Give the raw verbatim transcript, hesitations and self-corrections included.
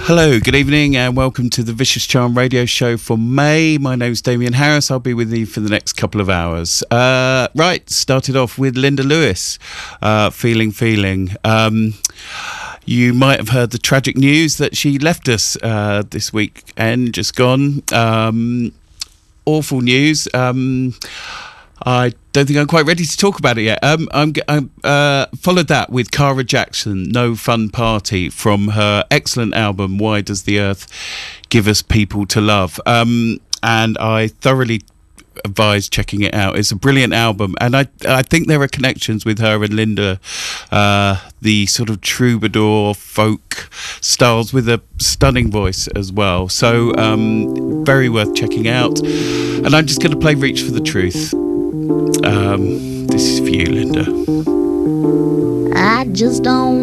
Hello, good evening and welcome to the Vicious Charm radio show for May. My name's Damien Harris. I'll be with you for the next couple of hours. Uh, right, started off with Linda Lewis, uh, Feeling Feeling. Um, you might have heard the tragic news that she left us uh, this weekend, just gone. Um, awful news. Um, I don't think I'm quite ready to talk about it yet. Um, I'm, I'm uh, followed that with Cara Jackson, No Fun Party, from her excellent album, Why Does the Earth Give Us People to Love? Um, and I thoroughly advise checking it out. It's a brilliant album, and I I think there are connections with her and Linda, uh, the sort of troubadour folk styles with a stunning voice as well. So um, very worth checking out. And I'm just going to play Reach for the Truth. Um, this is for you, Linda. I just don't